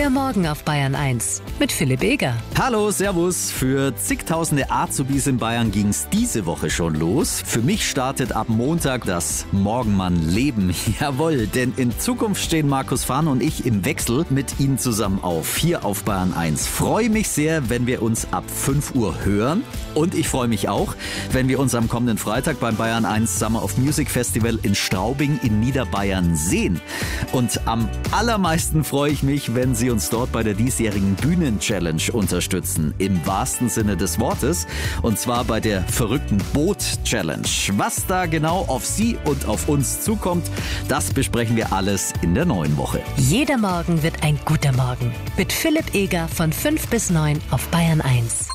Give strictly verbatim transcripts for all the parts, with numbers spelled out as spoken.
Der Morgen auf Bayern eins mit Philipp Eger. Hallo, servus. Für zigtausende Azubis in Bayern ging's diese Woche schon los. Für mich startet ab Montag das Morgenmann-Leben. Jawohl, denn in Zukunft stehen Markus Fahn und ich im Wechsel mit Ihnen zusammen auf, hier auf Bayern eins. Freue mich sehr, wenn wir uns ab fünf Uhr hören. Und ich freue mich auch, wenn wir uns am kommenden Freitag beim Bayern eins Summer of Music Festival in Straubing in Niederbayern sehen. Und am allermeisten freue ich mich, wenn Sie uns dort bei der diesjährigen Bühnen-Challenge unterstützen. Im wahrsten Sinne des Wortes. Und zwar bei der verrückten Boot-Challenge. Was da genau auf Sie und auf uns zukommt, das besprechen wir alles in der neuen Woche. Jeder Morgen wird ein guter Morgen. Mit Philipp Eger von fünf bis neun auf Bayern eins.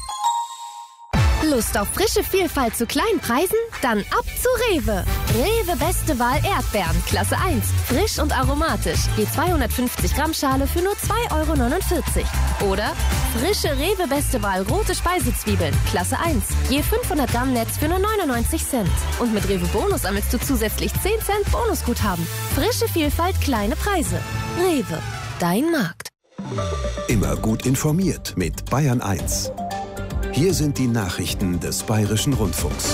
Lust auf frische Vielfalt zu kleinen Preisen? Dann ab zu Rewe. Rewe Beste Wahl Erdbeeren, Klasse eins. Frisch und aromatisch. Die zweihundertfünfzig Gramm Schale für nur zwei Euro neunundvierzig. Oder frische Rewe Beste Wahl rote Speisezwiebeln, Klasse eins. Je fünfhundert Gramm Netz für nur neunundneunzig Cent. Und mit Rewe Bonus sammelst du zusätzlich zehn Cent Bonusguthaben. Frische Vielfalt, kleine Preise. Rewe, dein Markt. Immer gut informiert mit Bayern eins. Hier sind die Nachrichten des Bayerischen Rundfunks.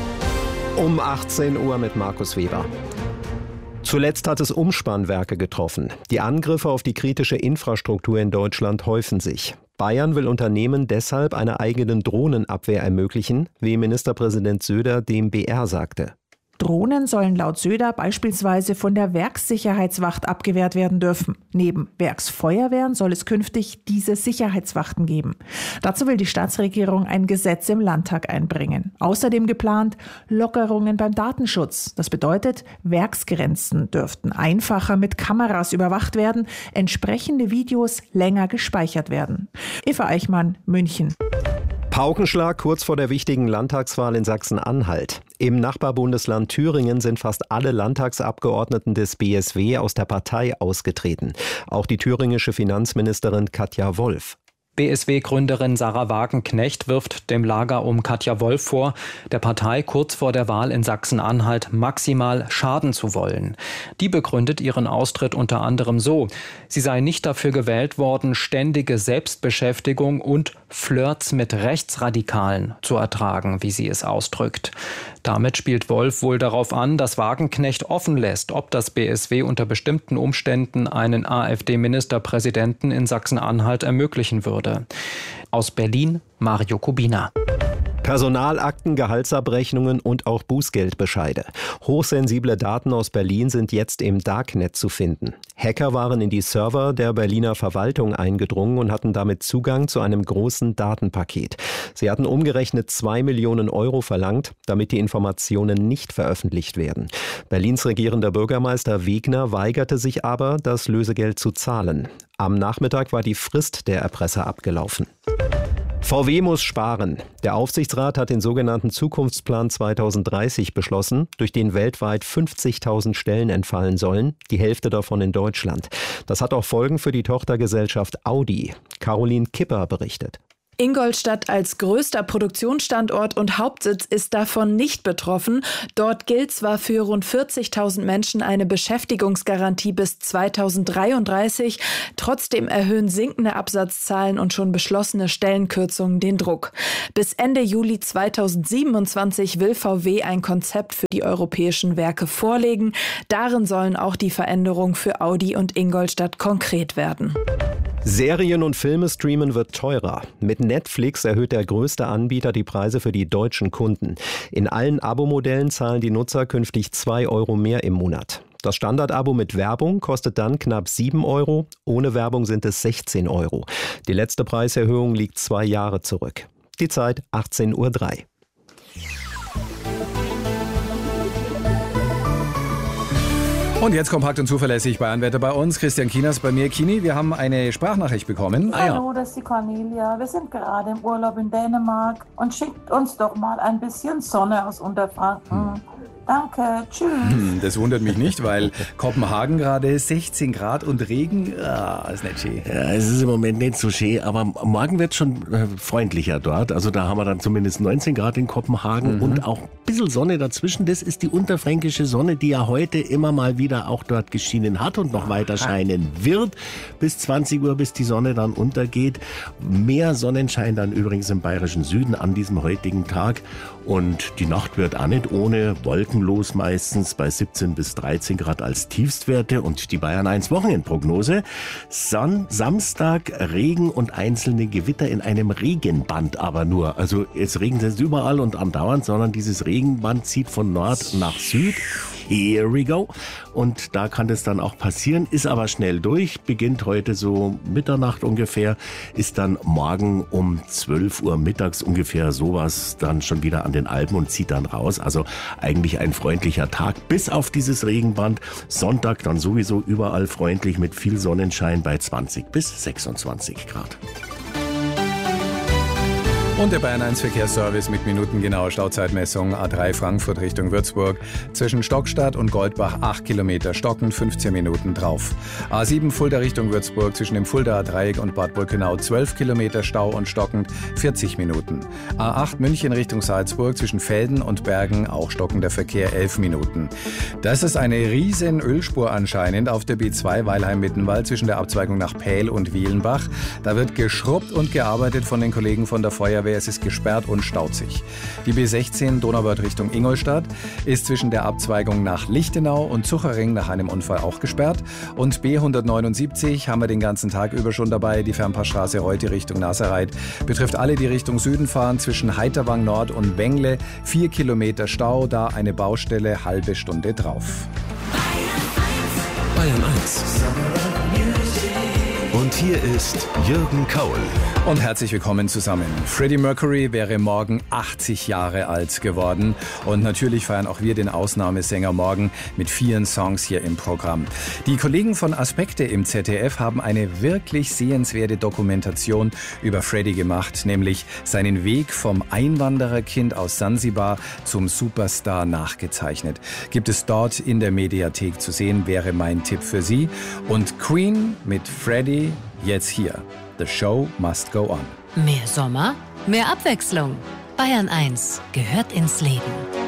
Um achtzehn Uhr mit Markus Weber. Zuletzt hat es Umspannwerke getroffen. Die Angriffe auf die kritische Infrastruktur in Deutschland häufen sich. Bayern will Unternehmen deshalb eine eigene Drohnenabwehr ermöglichen, wie Ministerpräsident Söder dem B R sagte. Drohnen sollen laut Söder beispielsweise von der Werkssicherheitswacht abgewehrt werden dürfen. Neben Werksfeuerwehren soll es künftig diese Sicherheitswachten geben. Dazu will die Staatsregierung ein Gesetz im Landtag einbringen. Außerdem geplant Lockerungen beim Datenschutz. Das bedeutet, Werksgrenzen dürften einfacher mit Kameras überwacht werden, entsprechende Videos länger gespeichert werden. Eva Eichmann, München. Paukenschlag kurz vor der wichtigen Landtagswahl in Sachsen-Anhalt. Im Nachbarbundesland Thüringen sind fast alle Landtagsabgeordneten des B S W aus der Partei ausgetreten. Auch die thüringische Finanzministerin Katja Wolf. B S W-Gründerin Sarah Wagenknecht wirft dem Lager um Katja Wolf vor, der Partei kurz vor der Wahl in Sachsen-Anhalt maximal schaden zu wollen. Die begründet ihren Austritt unter anderem so: Sie sei nicht dafür gewählt worden, ständige Selbstbeschäftigung und Flirts mit Rechtsradikalen zu ertragen, wie sie es ausdrückt. Damit spielt Wolf wohl darauf an, dass Wagenknecht offen lässt, ob das B S W unter bestimmten Umständen einen AfD-Ministerpräsidenten in Sachsen-Anhalt ermöglichen würde. Aus Berlin, Mario Kubina. Personalakten, Gehaltsabrechnungen und auch Bußgeldbescheide. Hochsensible Daten aus Berlin sind jetzt im Darknet zu finden. Hacker waren in die Server der Berliner Verwaltung eingedrungen und hatten damit Zugang zu einem großen Datenpaket. Sie hatten umgerechnet zwei Millionen Euro verlangt, damit die Informationen nicht veröffentlicht werden. Berlins regierender Bürgermeister Wegner weigerte sich aber, das Lösegeld zu zahlen. Am Nachmittag war die Frist der Erpresser abgelaufen. V W muss sparen. Der Aufsichtsrat hat den sogenannten Zukunftsplan zweitausenddreißig beschlossen, durch den weltweit fünfzigtausend Stellen entfallen sollen, die Hälfte davon in Deutschland. Das hat auch Folgen für die Tochtergesellschaft Audi. Caroline Kipper berichtet. Ingolstadt als größter Produktionsstandort und Hauptsitz ist davon nicht betroffen. Dort gilt zwar für rund vierzigtausend Menschen eine Beschäftigungsgarantie bis zweitausenddreiunddreißig. Trotzdem erhöhen sinkende Absatzzahlen und schon beschlossene Stellenkürzungen den Druck. Bis Ende Juli zweitausendsiebenundzwanzig will V W ein Konzept für die europäischen Werke vorlegen. Darin sollen auch die Veränderungen für Audi und Ingolstadt konkret werden. Serien und Filme streamen wird teurer. Mit Netflix erhöht der größte Anbieter die Preise für die deutschen Kunden. In allen Abo-Modellen zahlen die Nutzer künftig zwei Euro mehr im Monat. Das Standard-Abo mit Werbung kostet dann knapp sieben Euro, ohne Werbung sind es sechzehn Euro. Die letzte Preiserhöhung liegt zwei Jahre zurück. Die Zeit achtzehn Uhr drei. Und jetzt kompakt und zuverlässig bei Anwärter bei uns. Christian Kieners bei mir. Kini, wir haben eine Sprachnachricht bekommen. Ah, ja. Hallo, das ist die Cornelia. Wir sind gerade im Urlaub in Dänemark und schickt uns doch mal ein bisschen Sonne aus Unterfranken. Hm. Danke, tschüss. Das wundert mich nicht, weil Kopenhagen gerade sechzehn Grad und Regen, ah, ist nicht schön. Ja, es ist im Moment nicht so schön, aber morgen wird schon äh, freundlicher dort. Also da haben wir dann zumindest neunzehn Grad in Kopenhagen mhm. und auch ein bisschen Sonne dazwischen. Das ist die unterfränkische Sonne, die ja heute immer mal wieder auch dort geschienen hat und noch weiter scheinen wird. Bis zwanzig Uhr, bis die Sonne dann untergeht. Mehr Sonnenschein dann übrigens im bayerischen Süden an diesem heutigen Tag. Und die Nacht wird auch nicht ohne wolkenlos meistens bei siebzehn bis dreizehn Grad als Tiefstwerte. Und die Bayern eins Wochenendprognose. Sam- Samstag Regen und einzelne Gewitter in einem Regenband aber nur. Also es regnet jetzt überall und andauernd, sondern dieses Regenband zieht von Nord nach Süd. Here we go. Und da kann das dann auch passieren, ist aber schnell durch, beginnt heute so Mitternacht ungefähr, ist dann morgen um zwölf Uhr mittags ungefähr sowas dann schon wieder an den Alpen und zieht dann raus. Also eigentlich ein freundlicher Tag, bis auf dieses Regenband. Sonntag dann sowieso überall freundlich mit viel Sonnenschein bei zwanzig bis sechsundzwanzig Grad. Und der Bayern eins Verkehrsservice mit minutengenauer Stauzeitmessung. A drei Frankfurt Richtung Würzburg. Zwischen Stockstadt und Goldbach acht Kilometer stockend, fünfzehn Minuten drauf. A sieben Fulda Richtung Würzburg. Zwischen dem Fuldaer Dreieck und Bad Burkenau zwölf Kilometer Stau und stockend, vierzig Minuten. A acht München Richtung Salzburg. Zwischen Velden und Bergen auch stockender Verkehr, elf Minuten. Das ist eine riesen Ölspur anscheinend auf der B zwei Weilheim-Mittenwald zwischen der Abzweigung nach Pähl und Wielenbach. Da wird geschrubbt und gearbeitet von den Kollegen von der Feuerwehr. Es ist gesperrt und staut sich. Die B sechzehn Donauwörth Richtung Ingolstadt ist zwischen der Abzweigung nach Lichtenau und Zuchering nach einem Unfall auch gesperrt. Und B hundertneunundsiebzig haben wir den ganzen Tag über schon dabei. Die Fernpassstraße Reute Richtung Nasserreit betrifft alle, die Richtung Süden fahren, zwischen Heiterwang Nord und Wengle. Vier Kilometer Stau, da eine Baustelle, halbe Stunde drauf. Bayern eins. Und hier ist Jürgen Kaul. Und herzlich willkommen zusammen. Freddie Mercury wäre morgen achtzig Jahre alt geworden. Und natürlich feiern auch wir den Ausnahmesänger morgen mit vielen Songs hier im Programm. Die Kollegen von Aspekte im Z D F haben eine wirklich sehenswerte Dokumentation über Freddie gemacht, nämlich seinen Weg vom Einwandererkind aus Sansibar zum Superstar nachgezeichnet. Gibt es dort in der Mediathek zu sehen, wäre mein Tipp für Sie. Und Queen mit Freddie jetzt hier. The show must go on. Mehr Sommer, mehr Abwechslung. Bayern eins gehört ins Leben.